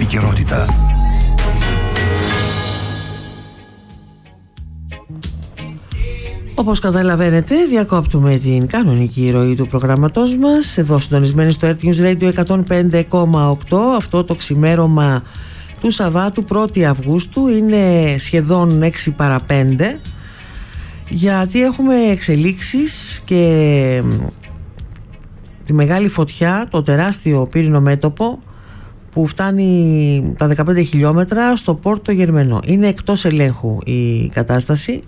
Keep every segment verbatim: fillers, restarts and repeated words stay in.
επικαιρότητα. Όπως καταλαβαίνετε, διακόπτουμε την κανονική ροή του προγράμματός μας εδώ συντονισμένοι στο Earth News Radio εκατόν πέντε κόμμα οκτώ. Αυτό το ξημέρωμα του Σαββάτου πρώτη Αυγούστου είναι σχεδόν έξι παρά πέντε, γιατί έχουμε εξελίξεις και τη μεγάλη φωτιά, το τεράστιο πύρινο μέτωπο που φτάνει τα δεκαπέντε χιλιόμετρα στο Πόρτο Γερμενό. Είναι εκτός ελέγχου η κατάσταση.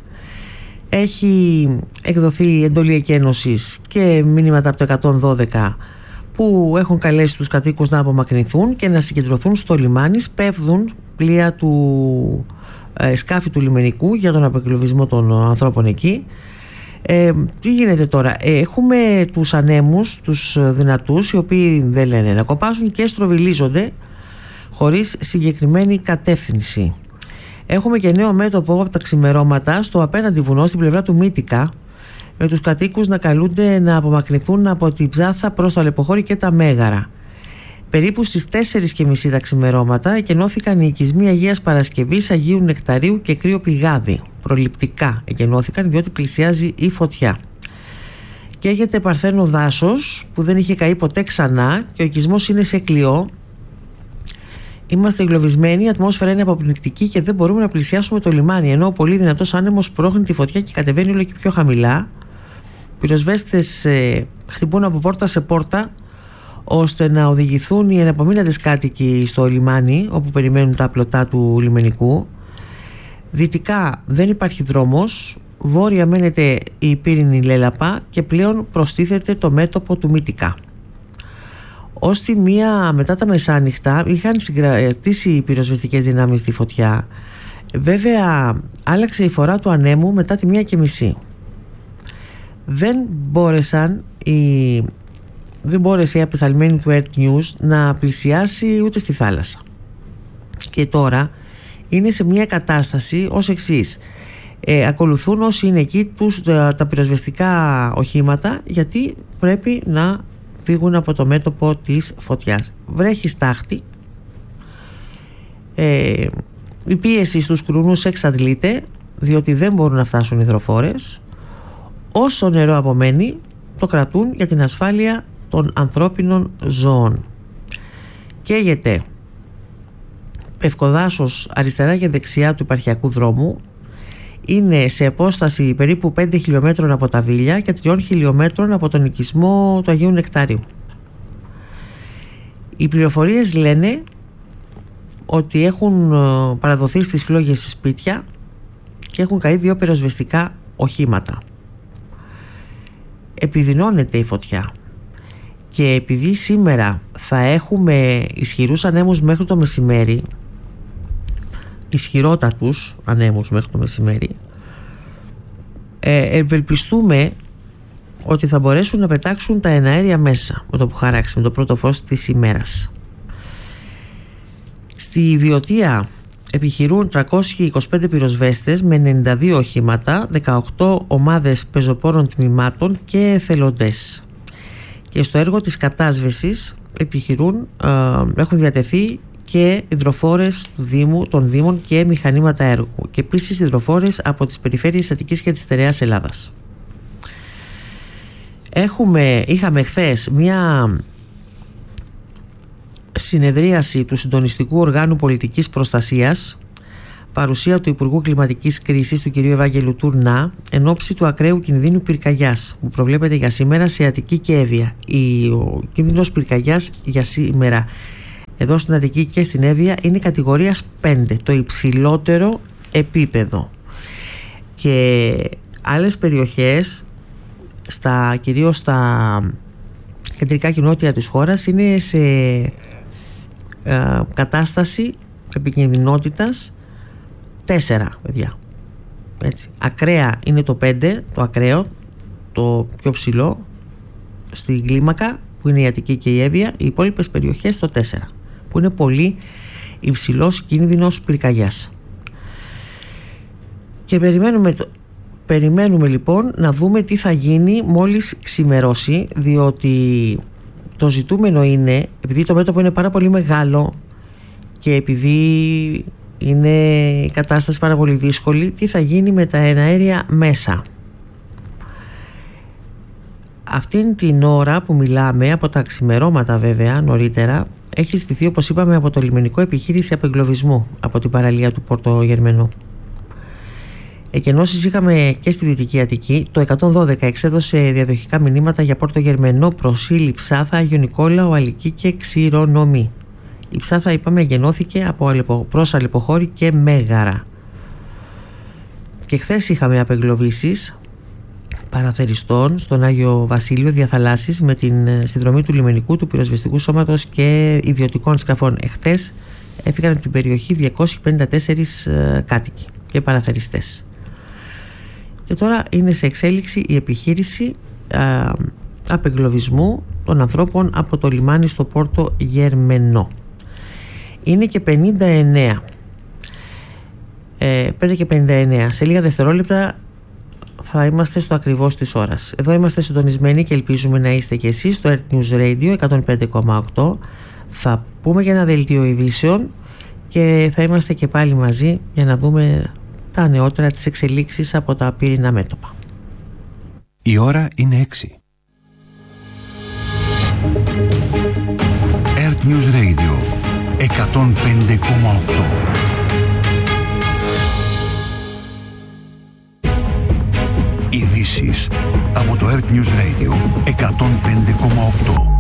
Έχει εκδοθεί εντολή εκένωσης και μήνυματα από το εκατόν δώδεκα που έχουν καλέσει τους κατοίκους να απομακρυνθούν και να συγκεντρωθούν στο λιμάνι. Σπέβδουν πλοία του ε, σκάφη του λιμενικού για τον απεκλωβισμό των ανθρώπων εκεί. Ε, τι γίνεται τώρα? Ε, έχουμε τους ανέμους, τους δυνατούς, οι οποίοι δεν λένε να κοπάσουν και στροβιλίζονται χωρίς συγκεκριμένη κατεύθυνση. Έχουμε και νέο μέτωπο από τα ξημερώματα στο απέναντι βουνό στην πλευρά του Μύτικα, με τους κατοίκους να καλούνται να απομακρυνθούν από την Ψάθα προς το Αλεποχώρι και τα Μέγαρα. Περίπου στις τέσσερις και μισή τα ξημερώματα εκενώθηκαν οι οικισμοί Αγίας Παρασκευής, Αγίου Νεκταρίου και Κρύο Πηγάδι. Προληπτικά εκενώθηκαν διότι πλησιάζει η φωτιά. Καίγεται παρθένο δάσος που δεν είχε καεί ποτέ ξανά και ο οικισμός είναι σε κλειό. Είμαστε εγκλωβισμένοι, η ατμόσφαιρα είναι αποπνικτική και δεν μπορούμε να πλησιάσουμε το λιμάνι, ενώ ο πολύ δυνατός άνεμος πρόχνει τη φωτιά και κατεβαίνει όλο και πιο χαμηλά. Πυροσβέστες ε, χτυπούν από πόρτα σε πόρτα ώστε να οδηγηθούν οι εναπομείναντες κάτοικοι στο λιμάνι όπου περιμένουν τα πλωτά του λιμενικού. Δυτικά δεν υπάρχει δρόμος, βόρεια μένεται η πύρινη λέλαπα και πλέον προστίθεται το μέτωπο του Μύτικα. Ως τη μία μετά τα μεσάνυχτα είχαν συγκρατήσει οι πυροσβεστικές δυνάμεις τη φωτιά. Βέβαια άλλαξε η φορά του ανέμου μετά τη μία και μισή. Δεν μπόρεσαν οι... δεν μπόρεσε η απεσταλμένη του Earth News να πλησιάσει ούτε στη θάλασσα. Και τώρα είναι σε μια κατάσταση ως εξής. Ε, ακολουθούν όσοι είναι εκεί τους, τα, τα πυροσβεστικά οχήματα, γιατί πρέπει να φύγουν από το μέτωπο της φωτιάς. Βρέχει στάχτη, ε, η πίεση στους κρουνούς εξαντλείται διότι δεν μπορούν να φτάσουν υδροφόρες. Όσο νερό απομένει το κρατούν για την ασφάλεια των ανθρώπινων ζώων. Καίγεται Πευκοδάσος αριστερά και δεξιά του υπαρχιακού δρόμου. Είναι σε απόσταση περίπου πέντε χιλιόμετρων από τα Βίλια και τριών χιλιόμετρων από τον οικισμό του Αγίου Νεκταρίου. Οι πληροφορίες λένε ότι έχουν παραδοθεί στις φλόγες σπίτια και έχουν καεί δύο πυροσβεστικά οχήματα. Επιδεινώνεται η φωτιά και επειδή σήμερα θα έχουμε ισχυρούς ανέμους μέχρι το μεσημέρι, ισχυρότατους ανέμους μέχρι το μεσημέρι, ε, ευελπιστούμε ότι θα μπορέσουν να πετάξουν τα εναέρια μέσα με το που χαράξει, με το πρώτο φως της ημέρας. Στη Βιωτία επιχειρούν τριακόσιοι είκοσι πέντε πυροσβέστες με ενενήντα δύο οχήματα, δεκαοκτώ ομάδες πεζοπόρων τμήματων και εθελοντές. Και στο έργο της κατάσβεσης επιχειρούν, ε, έχουν διατεθεί και υδροφόρες του Δήμου, των Δήμων και μηχανήματα έργου, και επίσης υδροφόρες από τις περιφέρειες Αττικής και της Στερεάς Ελλάδας. Έχουμε, είχαμε χθες μια συνεδρίαση του Συντονιστικού Οργάνου Πολιτικής Προστασίας, παρουσία του Υπουργού Κλιματικής Κρίσης του κ. Ευάγγελου Τουρνά, εν ώψη του ακραίου κινδύνου πυρκαγιάς που προβλέπεται για σήμερα σε Αττική και Εύβοια. Ο κίνδυνος πυρκαγιάς για σήμερα εδώ στην Αττική και στην Εύβοια είναι κατηγορίας πέντε, το υψηλότερο επίπεδο. Και άλλες περιοχές, στα, κυρίως στα κεντρικά και νότια της χώρας, είναι σε ε, κατάσταση επικινδυνότητας τέσσερα, παιδιά. Έτσι. Ακραία είναι το πέντε, το ακραίο, το πιο ψηλό στην κλίμακα που είναι η Αττική και η Εύβοια. Οι υπόλοιπες περιοχές το τέσσερα, που είναι πολύ υψηλός κίνδυνος πυρκαγιάς. Και περιμένουμε, περιμένουμε λοιπόν να δούμε τι θα γίνει μόλις ξημερώσει, διότι το ζητούμενο είναι, επειδή το μέτωπο είναι πάρα πολύ μεγάλο και επειδή είναι η κατάσταση πάρα πολύ δύσκολη, τι θα γίνει με τα εναέρια μέσα. Αυτήν την ώρα που μιλάμε, από τα ξημερώματα βέβαια νωρίτερα, έχει στηθεί, όπως είπαμε, από το λιμενικό επιχείρηση απεγκλωβισμού από την παραλία του Πόρτο Γερμενού. Εκενώσεις είχαμε και στη Δυτική Αττική. Το εκατόν δώδεκα εξέδωσε διαδοχικά μηνύματα για Πόρτο Γερμενό, Προσήλη, Ψάθα, Άγιο Νικόλαο, Αλική και Ξηρονομή. Η Ψάθα, είπαμε, εγενώθηκε από Αλεπο, προς Αλεποχώρη και Μέγαρα. Και χθες είχαμε απεγκλωβίσεις παραθεριστών στον Άγιο Βασίλειο διαθαλάσσης με την συνδρομή του λιμενικού, του πυροσβεστικού σώματος και ιδιωτικών σκαφών. Εχθές έφυγαν από την περιοχή διακόσιοι πενήντα τέσσερις κάτοικοι και παραθεριστές. Και τώρα είναι σε εξέλιξη η επιχείρηση α, απεγκλωβισμού των ανθρώπων από το λιμάνι στο Πόρτο Γερμενό. Είναι και πενήντα εννέα. Ε, πέντε και πενήντα εννέα. Σε λίγα δευτερόλεπτα θα είμαστε στο ακριβώς της ώρας. Εδώ είμαστε συντονισμένοι και ελπίζουμε να είστε και εσείς στο Earth News Radio εκατόν πέντε κόμμα οκτώ. Θα πούμε για ένα δελτίο ειδήσεων και θα είμαστε και πάλι μαζί για να δούμε τα νεότερα, τις εξελίξεις από τα πυρηνά μέτωπα. Η ώρα είναι έξι. Earth News Radio εκατόν πέντε κόμμα οκτώ. Ειδήσεις από το Earth News Radio εκατόν πέντε κόμμα οκτώ.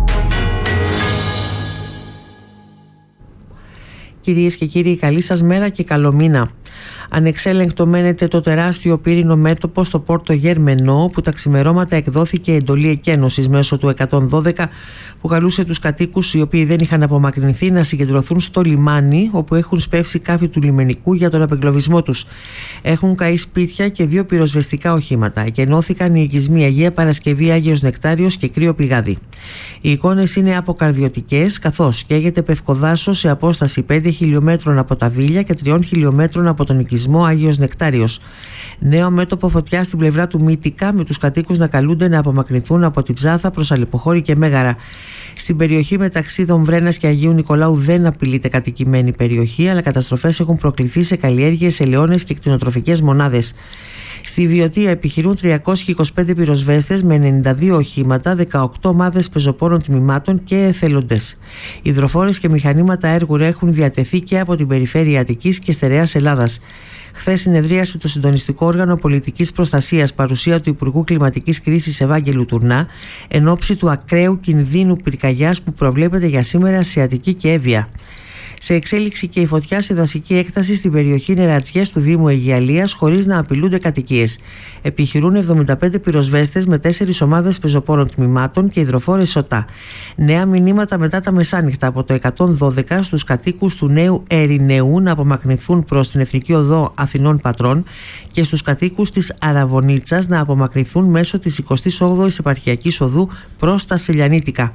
Κυρίες και κύριοι, καλή σας μέρα και καλό μήνα. Ανεξέλεγκτο μένεται το τεράστιο πύρινο μέτωπο στο Πόρτο Γερμενό, που τα ξημερώματα εκδόθηκε εντολή εκένωσης μέσω του εκατόν δώδεκα, που καλούσε τους κατοίκους οι οποίοι δεν είχαν απομακρυνθεί να συγκεντρωθούν στο λιμάνι, όπου έχουν σπεύσει κάφη του λιμενικού για τον απεγκλωβισμό τους. Έχουν καεί σπίτια και δύο πυροσβεστικά οχήματα. Εκενώθηκαν οι οικισμοί Αγία Παρασκευή, Άγιος Νεκτάριος και Κρύο Πηγάδι. Οι εικόνες είναι αποκαρδιωτικές, καθώς καίγεται πευκοδάσος σε απόσταση πέντε χιλιόμετρων από τα Βίλια και τριών χιλιόμετρων από τον οικισμό Άγιος Νεκτάριος. Νέο μέτωπο φωτιά στην πλευρά του Μύτικα, με τους κατοίκους να καλούνται να απομακρυνθούν από την Ψάθα προς Αλεποχώρη και Μέγαρα. Στην περιοχή μεταξύ Δομβρένας και Αγίου Νικολάου δεν απειλείται κατοικημένη περιοχή, αλλά καταστροφές έχουν προκληθεί σε καλλιέργειες, ελαιώνες και κτηνοτροφικές μονάδες. Στη Ιδιωτία επιχειρούν τριακόσιοι είκοσι πέντε πυροσβέστες με ενενήντα δύο οχήματα, δεκαοκτώ ομάδες πεζοπόρων τμήματων και εθελοντές. Υδροφόρες και μηχανήματα έργου έχουν διατεθεί και από την περιφέρεια Αττικής και Στερεάς Ελλάδας. Χθες συνεδρίασε το συντονιστικό όργανο πολιτικής προστασίας, παρουσία του Υπουργού Κλιματικής Κρίσης Ευάγγελου Τουρνά, εν ώψη του ακραίου κινδύνου πυρκαγιάς που προβλέπεται για σήμερα σε Αττική και Εύβοια. Σε εξέλιξη και η φωτιά σε δασική έκταση στην περιοχή Νερατσιές του Δήμου Αιγιαλίας, χωρίς να απειλούνται κατοικίες. Επιχειρούν εβδομήντα πέντε πυροσβέστες με τέσσερις ομάδες πεζοπόρων τμήματων και υδροφόρες ΣΟΤΑ. Νέα μηνύματα μετά τα μεσάνυχτα από το εκατόν δώδεκα στους κατοίκους του Νέου Ερηνεού να απομακρυνθούν προς την Εθνική Οδό Αθηνών Πατρών και στους κατοίκους της Αραβωνίτσας να απομακρυνθούν μέσω της εικοστής όγδοης Επαρχιακής Οδού προς τα Σελιανίτικα.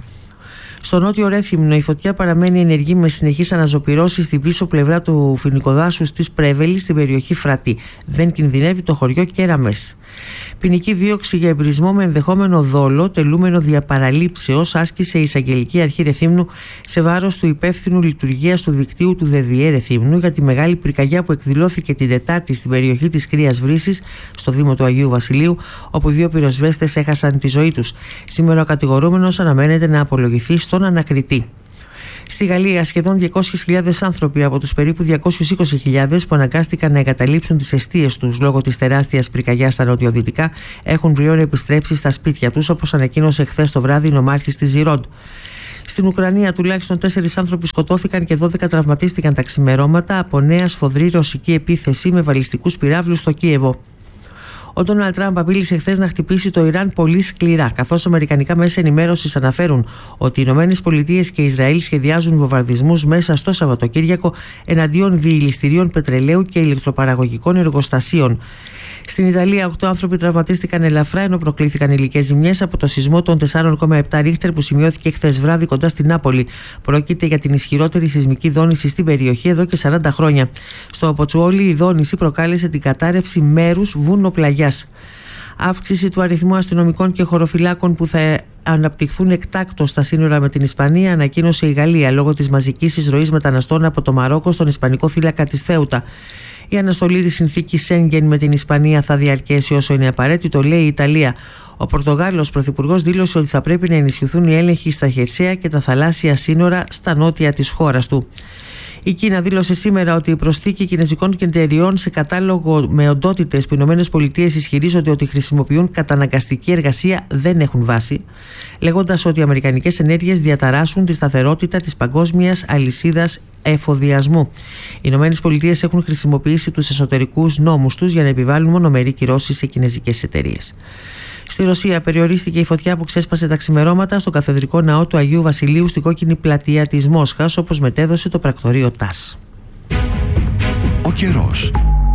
Στο νότιο Ρέθυμνο η φωτιά παραμένει ενεργή με συνεχείς αναζωπυρώσεις στην πίσω πλευρά του φοινικοδάσους της Πρέβελης στην περιοχή Φρατή. Δεν κινδυνεύει το χωριό Κεραμές. Ποινική δίωξη για εμπρισμό με ενδεχόμενο δόλο, τελούμενο διαπαραλήψεως, άσκησε η Εισαγγελική Αρχή Ρεθύμνου σε βάρος του υπεύθυνου λειτουργίας του δικτύου του ΔΕΔΙΕ Ρεθύμνου για τη μεγάλη πυρκαγιά που εκδηλώθηκε την Τετάρτη στην περιοχή της Κρύας Βρύσης, στο Δήμο του Αγίου Βασιλείου, όπου δύο πυροσβέστες έχασαν τη ζωή τους. Σήμερα ο κατηγορούμενος αναμένεται να απολογηθεί στον ανακριτή. Στη Γαλλία, σχεδόν διακόσιες χιλιάδες άνθρωποι από τους περίπου διακόσιες είκοσι χιλιάδες που αναγκάστηκαν να εγκαταλείψουν τις εστίες τους λόγω της τεράστιας πυρκαγιάς στα νοτιοδυτικά έχουν πλέον επιστρέψει στα σπίτια τους, όπως ανακοίνωσε χθες το βράδυ η νομάρχης της Ζιρόντ. Στην Ουκρανία, τουλάχιστον τέσσερις άνθρωποι σκοτώθηκαν και δώδεκα τραυματίστηκαν τα ξημερώματα από νέα σφοδρή ρωσική επίθεση με βαλιστικούς πυράβλους στο Κίεβο. Ο Ντόναλντ Τραμπ απείλησε χθες να χτυπήσει το Ιράν πολύ σκληρά, καθώς αμερικανικά μέσα ενημέρωσης αναφέρουν ότι οι Ηνωμένες Πολιτείες και Ισραήλ σχεδιάζουν βομβαρδισμούς μέσα στο Σαββατοκύριακο εναντίον διειληστηρίων πετρελαίου και ηλεκτροπαραγωγικών εργοστασίων. Στην Ιταλία, οκτώ άνθρωποι τραυματίστηκαν ελαφρά, ενώ προκλήθηκαν υλικές ζημιές από το σεισμό των τέσσερα κόμμα επτά ρίχτερ που σημειώθηκε χθες βράδυ κοντά στην Νάπολη. Πρόκειται για την ισχυρότερη σεισμική δόνηση στην περιοχή εδώ και σαράντα χρόνια. Στο Ποτσουόλι, η δόνηση προκάλεσε την κατάρρευση μέρους βουνοπλαγιάς. Αύξηση του αριθμού αστυνομικών και χωροφυλάκων που θα αναπτυχθούν εκτάκτως στα σύνορα με την Ισπανία, ανακοίνωσε η Γαλλία λόγω της μαζικής εισρωής μεταναστών από το Μαρόκο στον ισπανικό θύλακα της Θέουτα. Η αναστολή της συνθήκης Σέγγεν με την Ισπανία θα διαρκέσει όσο είναι απαραίτητο, λέει η Ιταλία. Ο Πορτογάλος πρωθυπουργός δήλωσε ότι θα πρέπει να ενισχυθούν οι έλεγχοι στα χερσαία και τα θαλάσσια σύνορα στα νότια της χώρας του. Η Κίνα δήλωσε σήμερα ότι η προσθήκη κινέζικων εταιριών σε κατάλογο με οντότητες που οι ΗΠΑ ισχυρίζονται ότι χρησιμοποιούν καταναγκαστική εργασία δεν έχουν βάση, λέγοντας ότι οι αμερικανικές ενέργειες διαταράσσουν τη σταθερότητα της παγκόσμιας αλυσίδας εφοδιασμού. Οι ΗΠΑ έχουν χρησιμοποιήσει τους εσωτερικούς νόμους τους για να επιβάλλουν μονομερή κυρώσεις σε κινέζικες εταιρείες. Στη Ρωσία περιορίστηκε η φωτιά που ξέσπασε τα ξημερώματα στο καθεδρικό ναό του Αγίου Βασιλείου στην κόκκινη πλατεία της Μόσχας, όπως μετέδωσε το πρακτορείο ΤΑΣ. Ο καιρός.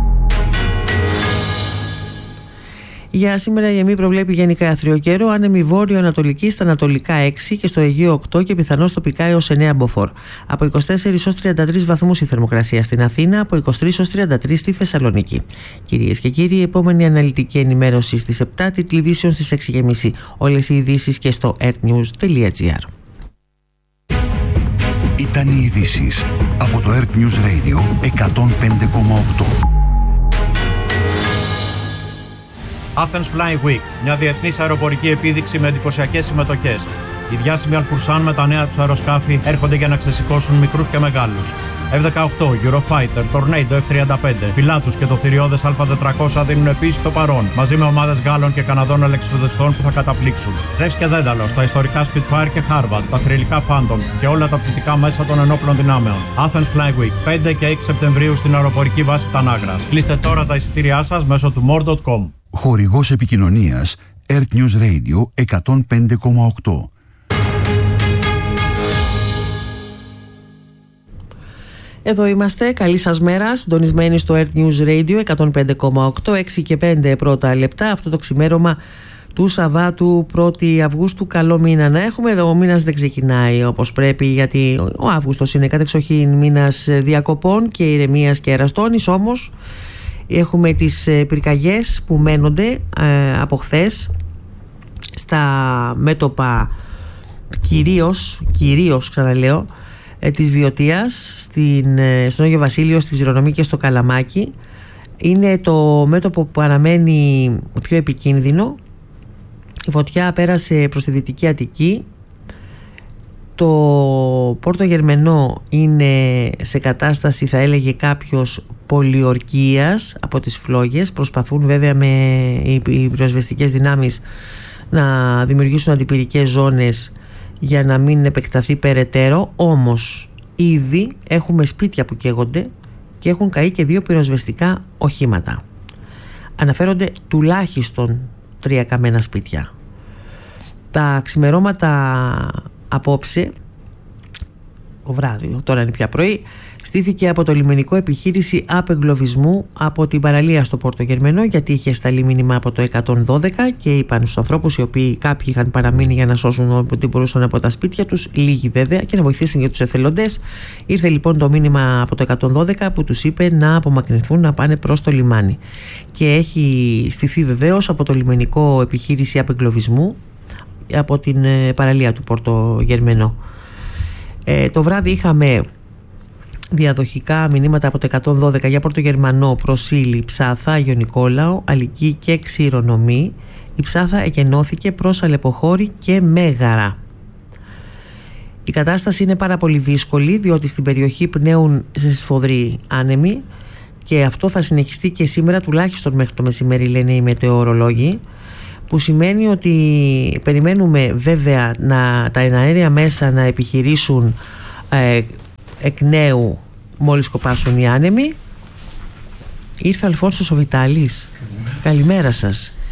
Για σήμερα η ΕΜΗ προβλέπει γενικά αθρίο καιρό, άνεμη βόρειο-ανατολική στα ανατολικά έξι και στο Αιγαίο οκτώ και πιθανώς τοπικά έως εννέα μποφόρ. Από είκοσι τέσσερις έως τριάντα τρεις βαθμούς η θερμοκρασία στην Αθήνα, από είκοσι τρεις έως τριάντα τρεις στη Θεσσαλονίκη. Κυρίες και κύριοι, η επόμενη αναλυτική ενημέρωση στις επτά, τίτλοι ειδήσεων στις έξι και μισή. Όλες οι ειδήσεις και στο earthnews τελεία gr. Ήταν οι ειδήσεις από το Earth News Radio εκατόν πέντε κόμμα οκτώ. Athens Flying Week, μια διεθνής αεροπορική επίδειξη με εντυπωσιακές συμμετοχές. Οι διάσημοι Αλφουρσάν με τα νέα τους αεροσκάφη έρχονται για να ξεσηκώσουν μικρούς και μεγάλους. εφ δεκαοκτώ, Eurofighter, Tornado εφ τριάντα πέντε, Pilatus και το θηριώδες Α τετρακόσια δίνουν επίσης το παρόν, μαζί με ομάδες Γάλλων και Καναδών αλεξιπτοδιστών που θα καταπλήξουν. Ζεύς και Δένταλος, τα ιστορικά Spitfire και Harvard, τα θρυλικά Phantom και όλα τα πτυτικά μέσα των ενόπλων δυνάμεων. Athens Flying Week, πέντε και έξι Σεπτεμβρίου στην αεροπορική βάση Τανάγρας. Κλείστε τώρα τα εισιτήριά σας μέσω του more τελεία com. Χορηγός επικοινωνίας Earth News Radio εκατόν πέντε κόμμα οκτώ. Εδώ είμαστε, καλή σας μέρα, συντονισμένοι στο Earth News Radio εκατόν πέντε κόμμα οκτώ, έξι και πέντε πρώτα λεπτά, αυτό το ξημέρωμα του Σαββάτου πρώτη Αυγούστου. Καλό μήνα να έχουμε. Εδώ ο μήνας δεν ξεκινάει όπως πρέπει, γιατί ο Αύγουστος είναι κατεξοχήν μήνας διακοπών και ηρεμίας και εραστώνης, όμως έχουμε τις πυρκαγιές που μένονται ε, από χθες στα μέτωπα κυρίως, κυρίως ξαναλέω, ε, της Βιωτίας, στην, ε, στον Άγιο Βασίλειο, στη Ζηρονομή και στο Καλαμάκι. Είναι το μέτωπο που παραμένει πιο επικίνδυνο. Η φωτιά πέρασε προς τη Δυτική Αττική. Το Πόρτο Γερμενό είναι σε κατάσταση, θα έλεγε κάποιος, πολιορκίας από τις φλόγες. Προσπαθούν βέβαια με οι πυροσβεστικές δυνάμεις να δημιουργήσουν αντιπυρικές ζώνες για να μην επεκταθεί περαιτέρω, όμως ήδη έχουμε σπίτια που καίγονται και έχουν καεί και δύο πυροσβεστικά οχήματα. Αναφέρονται τουλάχιστον τρία καμένα σπίτια. Τα ξημερώματα απόψε, το βράδυ, τώρα είναι πια πρωί, στήθηκε από το λιμενικό επιχείρηση απεγκλωβισμού από την παραλία στο Πόρτο Γερμενό, γιατί είχε σταλεί μήνυμα από το εκατόν δώδεκα και είπαν στους ανθρώπους, οι οποίοι κάποιοι είχαν παραμείνει για να σώσουν ό,τι μπορούσαν από τα σπίτια τους, λίγοι βέβαια, και να βοηθήσουν για τους εθελοντές. Ήρθε λοιπόν το μήνυμα από το εκατόν δώδεκα που τους είπε να απομακρυνθούν, να πάνε προς το λιμάνι. Και έχει στηθεί βεβαίως από το λιμενικό επιχείρηση απεγκλωβισμού από την παραλία του Πόρτο Γερμενό. Ε, το βράδυ είχαμε διαδοχικά μηνύματα από το εκατόν δώδεκα για Πόρτο Γερμανό, Προσήλη, Ψάθα, Άγιο Νικόλαο, Αλική και Ξηρονομή. Η Ψάθα εκενώθηκε προς Αλεποχώρη και Μέγαρα. Η κατάσταση είναι πάρα πολύ δύσκολη, διότι στην περιοχή πνέουν σε σφοδροί άνεμοι και αυτό θα συνεχιστεί και σήμερα τουλάχιστον μέχρι το μεσημέρι, λένε οι μετεωρολόγοι, που σημαίνει ότι περιμένουμε βέβαια να, τα εναέρια μέσα να επιχειρήσουν ε, εκ νέου μόλις κοπάσουν οι άνεμοι. Ήρθε ο Αλφόνσος ο Βιτάλης. Καλημέρα σας.